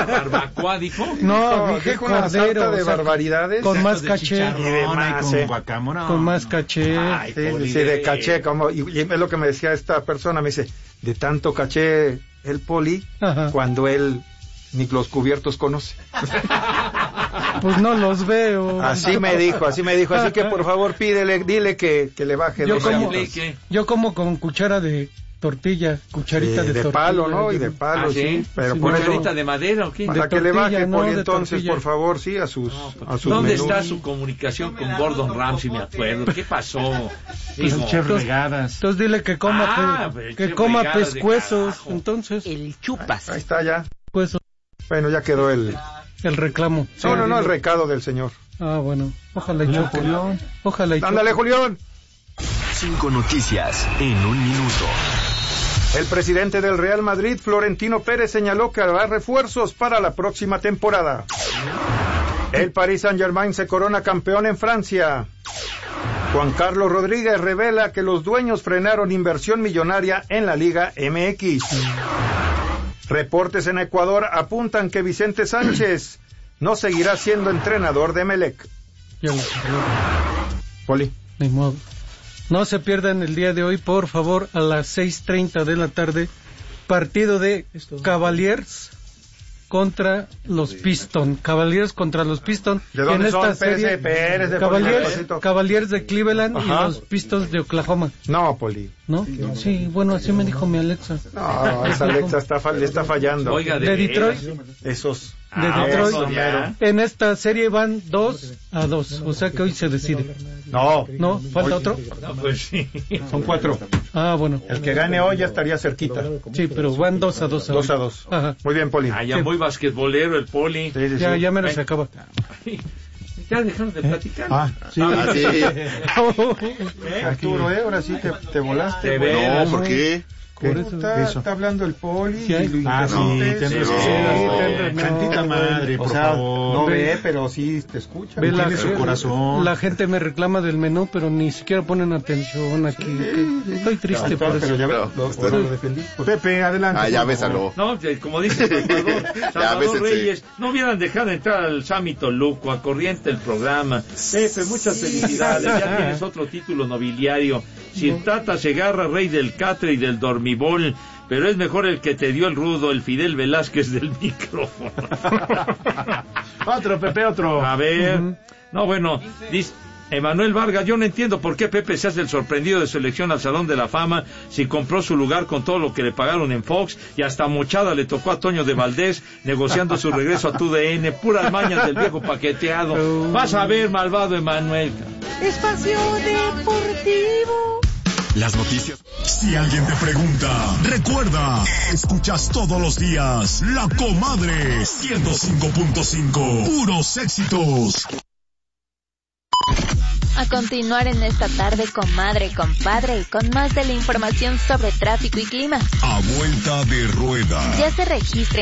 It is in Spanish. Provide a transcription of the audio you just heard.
barbacoa, dijo. No, dije dijo una sarta de barbaridades. Con más caché. Y demás, con guacamole. Con más caché. Sí, de caché, y es lo que me decía esta persona, me dice, de tanto caché el Poli, cuando él ni los cubiertos conoce. Pues no los veo. Así me dijo, así que por favor dile que le baje. Yo como con cuchara de tortilla, cucharita de tortilla. De palo, ¿no? Y de palo, sí. Pero por eso, ¿cucharita de madera o qué? Para que le baje, Poli, entonces, por favor, sí, a sus ¿Dónde menús? está su comunicación con Gordon Ramsay? Me acuerdo. ¿Qué pasó? El chef Regadas. Entonces dile que coma pescuezos. Entonces. El chupas. Ahí está ya. Pues. Bueno, ya quedó el reclamo. No, el recado del señor. Ah, bueno. Ojalá y Julián. Ojalá y Ándale, Julián. 5 noticias en un minuto. El presidente del Real Madrid, Florentino Pérez, señaló que habrá refuerzos para la próxima temporada. El Paris Saint-Germain se corona campeón en Francia. Juan Carlos Rodríguez revela que los dueños frenaron inversión millonaria en la Liga MX. Reportes en Ecuador apuntan que Vicente Sánchez no seguirá siendo entrenador de Emelec. Poli. Ni modo. No se pierdan el día de hoy, por favor, a las 6:30 de la tarde, partido de Cavaliers contra los Pistons. Cavaliers contra los Pistons. ¿De dónde en esta son? serie, Cavaliers de Cleveland. Ajá. Y los Pistons de Oklahoma. No, Poli. ¿No? Sí, bueno, así me dijo mi Alexa. No, esa Alexa le está fallando. Oiga, de Detroit. Esos. De Detroit. Eso, en esta serie van 2-2, o sea que hoy se decide. No, falta otro. No, pues sí. Son 4. Ah, bueno. El que gane hoy ya estaría cerquita. Sí, pero van 2-2. 2-2. Ajá. Muy bien, Poli. Ya muy basquetbolero el Poli. Sí. Ya menos se acaba. Ya dejaron de platicar. Sí. Arturo, ahora sí te volaste. No, ¿por qué? Está hablando el Poli. Sí, Santita madre, por favor. No ve, pero sí te escucha. Ve Tiene su corazón. La gente me reclama del menú, pero ni siquiera ponen atención aquí. Estoy triste por eso. Pero ya lo defendí. Pepe, adelante. Ya bésalo. No, como dice Salvador Reyes, no hubieran dejado entrar al Sammy Toluco, a corriente el programa. Pepe, muchas felicidades, ya tienes otro título nobiliario. Sir Tata Segarra, rey del catre y del dormibol, pero es mejor el que te dio el rudo, el Fidel Velázquez del micrófono. Otro, Pepe, otro. A ver, no, bueno, dice Emanuel Vargas, yo no entiendo por qué Pepe se hace el sorprendido de su elección al Salón de la Fama si compró su lugar con todo lo que le pagaron en Fox y hasta mochada le tocó a Toño de Valdés negociando su regreso a TUDN, puras mañas del viejo paqueteado. Vas a ver, malvado Emanuel. Espacio Deportivo. Las noticias. Si alguien te pregunta, recuerda, escuchas todos los días La Comadre 105.5, puros éxitos. A continuar en esta tarde, comadre, compadre, y con más de la información sobre tráfico y clima. A vuelta de rueda. Ya se registra